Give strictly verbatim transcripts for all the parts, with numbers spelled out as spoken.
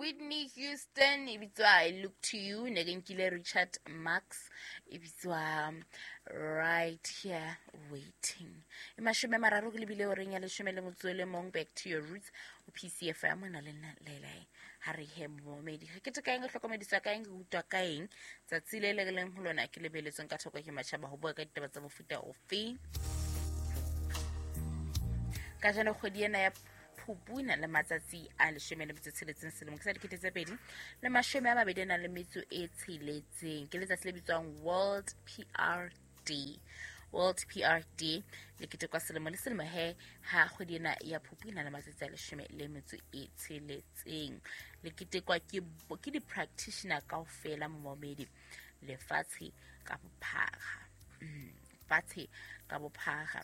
Whitney Houston, ibitswa I Look to You, negenkile Richard Marx, ibitswa um, Right Here Waiting. Imashome mararo ke lebile o reng ya leshome le motso le mong, Back to Your Roots, o P C F M na le lele Harry Hemomedi. Ke te kaeng hlokomedisa kaeng go utwa kaeng tsatsi le le leng ho lona ke lebeletsong ka thoko ke matšhaba ho bua ka ditaba tsa mofuta ofe. Ka jana kgwedi ena ya Phupuna le matsatsi a leshome le metso e tsheletseng selemo ke sa dikete tse pedi le mashome a mabedi na le metso e tsheletseng ke letsatsi le bitswang World P R D. World P R D le kete kwa selemo le selemo he ha kgwedi ena ya Phupuna le matsatsi a leshome le metso e tsheletseng le kete kwa ke ke di practitioner kaofela momamedi le fatshe ka bophara fatshe ka bophara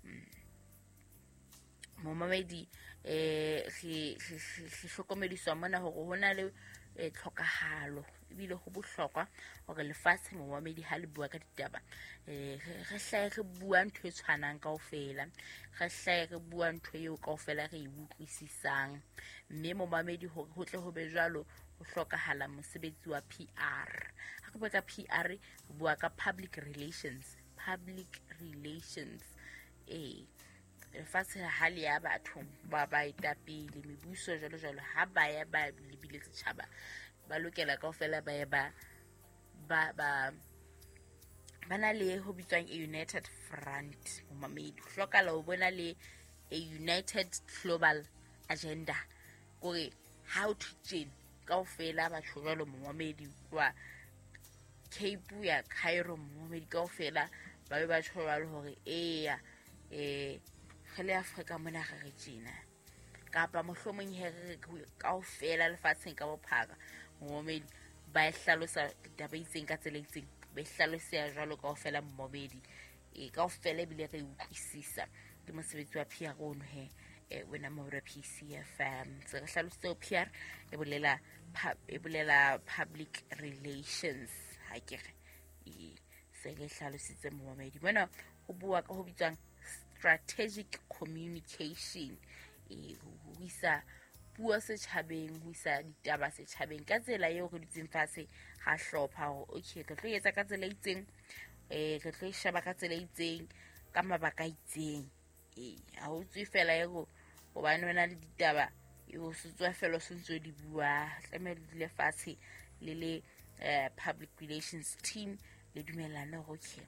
momamedi eh re hlokomediswa mona hore hona le tlhokahalo ebile go bohlokwa hore lefatshe momamedi ha le bua ka ditaba eh re hlae re bua ntho e tshwanang kaofela re hlae re bua ntho eo kaofela re e utlwisisang mme momamedi hore ho tle ho be jwalo ho hlokahala mosebetsi wa P R ha re bua ka P R re bua ka public relations public relations eh fatshe ha le ya batho ba ba itapile mebuso jalo jalo ha ba ya ba lebile setjhaba ba lokela kaofela ba ya ba ba ba bana le ho bitswang a united front momamedi hlokala ho bona le a united global agenda gore how to change kaofela ba tshwalo momamedi wa Cape ya Cairo momamedi kaofela ba be ba tshwalo hore eya eh le Afrika mona ga re tsena kapa mohlomong he kaofela lefatsheng ka bophara momedi ba hlalosa ditaba itseng ka tsela itseng ba hlalosa jwalo kaofela momedi e kaofela bile re utlwisisa ke mosebetsi wa P R ono he wena mo re P C F M se re hlalositse P R e bolela e bolela public relations ha ke re e se re hlalositse momedi bona ho bua ka ho bitswang strategic communication e ho isa puo setjhabeng ho isa ditaba setjhabeng ka tsela eo re ditseng fatshe ha hlopha hore okay re tlo etsa ka tsela itseng eh re tlo sheba ka tsela itseng ka mabaka itseng e ha o tswe fela ego ho bana bana le ditaba eo se tswa fela se ntse di bua tlamehile le fatshe le le public relations team le dumelana hore okay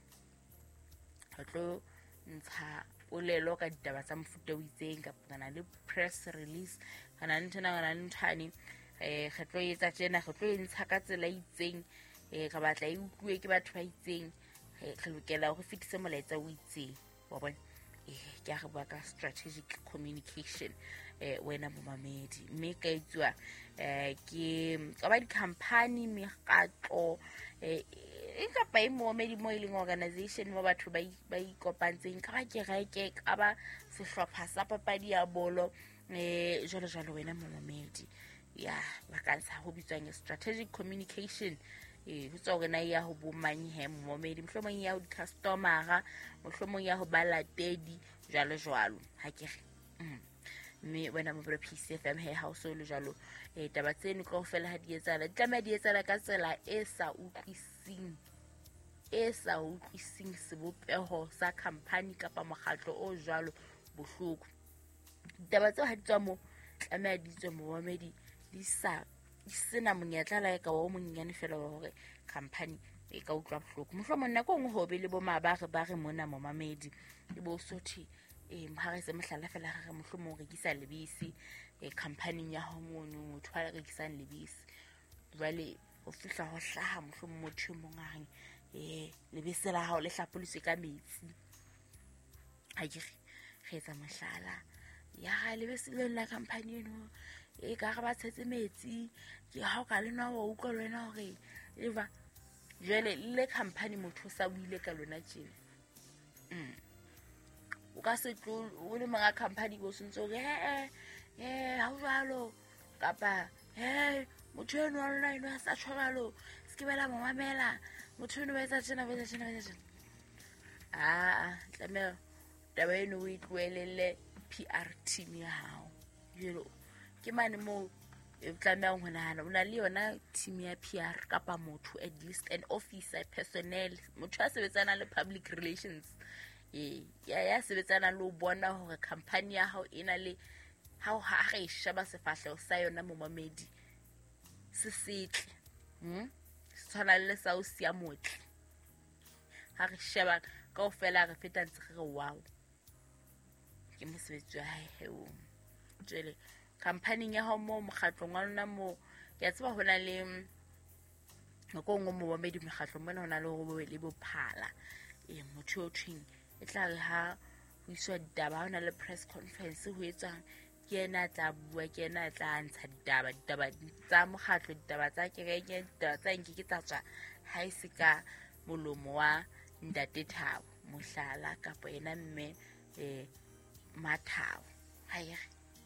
re tlo ntsha polelo ka ditaba tsa mofuta o itseng ka kana le press release kana ntana kana nthani eh re tlo etsa tsena re tlo ntsha ka tsela itseng eh ka batla e utlwe ke batho ba itseng re lokela go fitise molaetsa o itseng wa bona eh ke a re bua ka strategic communication eh wena momamedi mme ka itswa eh ke ka ba di company megatlo eh e ka pa momamedi mo ileng organization mo batho ba ba ikopantseng ka ba ke reke ka ba sehlopha sa papadi ya bolo eh jalo jalo wena momamedi ya ba ka ntsha ho bitswang strategic communication eh ho tswa gona ya ho bomanye he momamedi mohlomong ya ho di customer mohlomong ya ho balatedi jalo jalo ha ke re mme wena mo P C F M he ha o so le jalo eh taba tseno kaofela ha di etsala tlameha di etsala ka tsela e sa utlwising e sa utlwising sebopeho sa company kapa mokgatlo o jwalo bohloko taba tseo ha di tswa mo tlameha di tswe momamedi di sa sena monyetla la ka wa monnyane fela wa hore company e ka utlwa bohloko mohlomong nna go ngo be le bo mabare ba re mona momamedi le bo sothi e mhare se mohlala fela ga mohlomong re rekisa lebisi e company ya ho mono motho a rekisang lebisi jwale o fihla ho hlaha mohlomong motho mongang eh lebisi la hao le hlapoliswe ka metsi ha ke re etsa mohlala ya lebisi le la company eno e ka ga ba tshetse metsi ke ha o ka le nwa o utlwa lena hore eva jwale le company motho sa buile ka lona tjena mm o ka se tlo o le mga company go sentse o he eh ha o jalo kapa he motho eno online wa sa tshwalo se ke bela momamela motho eno ba etsa tsena ba etsa tsena ba etsa tsena ah tlameha taba eno o itlwelele P R team ya hao yelo ke mane mo e tlameha ho nahana o na le yona team ya P R kapa motho, at least an officer, personnel, motho a sebetsana le public relations eh ya ya sebetsana le ho bona hore company ya hao ena le ha ha re sheba sefahleho sa yona momamedi se setle hm tshwana le sa o sia motle ha re sheba kaofela re feta ntse re wow ke mosebetsi wa hae heo jele company ya hao mo mokgatlong wa lona mo ke tseba hona le go ngo mo momedi mekgatlo mona hona le go le bophala e motho o thwing e tla re ha ho iswa ditaba hona le press conference ho etsang ke ena tla bua ke ena tla ntsha ditaba ditaba tsa mokgatlo ditaba tsa kereke ditaba tsa nke ke tsa tswa ha ise ka molomo wa Ntate Thabo Mohlala kapa ena mme eh Mathao hae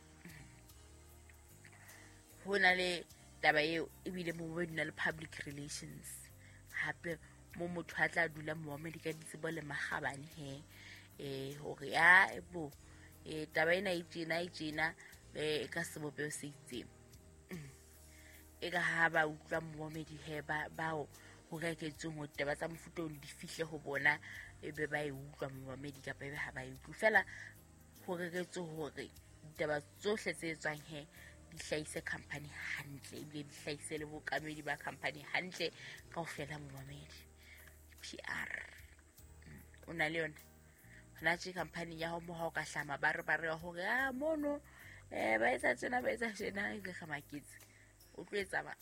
hona le taba eo e bile mo bona le public relations hape mo motho a tla dula mo America ditsebo le magabane he eh hore ya ebo eh taba ena e tsena e tsena e ka sebopeo se itseng e ka ha ba utlwa mo medi he ba bao ho ka ketsong ho taba tsa mofuta o di fihle ho bona e be ba e utlwa mo America kapa e be ha ba e utlwa fela ho reketso hore taba tsohle tse etswang he di hlaise company hantle ebile di hlaise le bokamedi ba company hantle kaofela momamedi P R o na le yona hona tse company ya ho mo ha o ka hlama ba re ba re hore ah mono eh ba etsa tsena ba etsa tsena e le khamakitse o tloetsa ba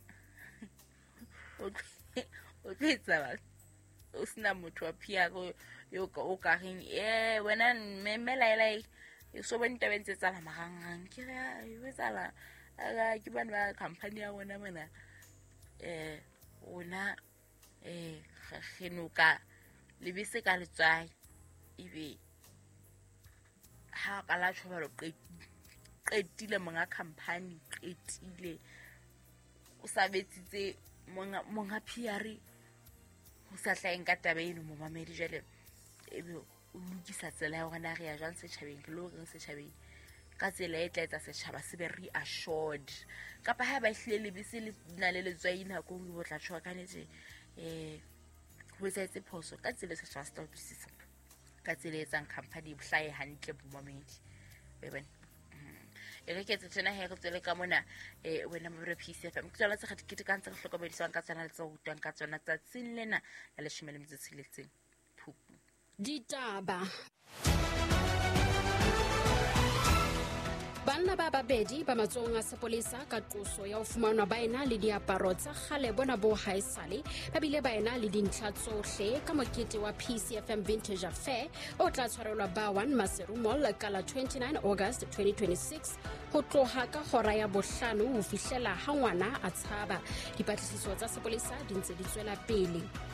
o o tloetsa ba o sna motho wa P R yo o ka reng eh wena memela ile e so bone tabeng tse tsala marangang ke ra e wetsala aga ke bana ba company ya bona mona eh ona eh kgenuka lebise ka letswai ibe ha ka la tshoba lo qetile monga company qetile o sabetsitse monga monga P R ho sa hlaeng ka tabeng mo mamedi jale ebe o lokisa tsela ya rona re ya jang setjhabeng ke lo reng setjhabeng ka tsela e tla etsa setjhaba se be reassured kapa ha ba hlile lebise le na le letswai na go go tla tshoa kanetse eh ho etsa tse phoso ka tsela se setjhaba se tla utlwisisa ka tsela etsang company e hlae hantle bo mamedi be bana e re ke tsena he re tsele ka mona eh wena mo re P C F M ke tsela tse ga dikete ka ntse re hlokomedisang ka tsana le tsa go utang ka tsona tsa tsin lena la le shimele metse tshiletseng thupu ditaba banna ba babedi ba matsong a sepolesa ka qoso ya ho fumanwa ba ena le diaparo tsa kgale bona bo haesale ba bile ba ena le dintlha tsohle ka mokete wa P C F M Vintage Affair o tla tshwarelwa ba one Maseru Mall ka la twenty-nine August twenty twenty-six ho tloha ka hora ya bohlano ho fihlela ha ngwana a tshaba dipatlisiso tsa sepolesa di ntse di tswela pele.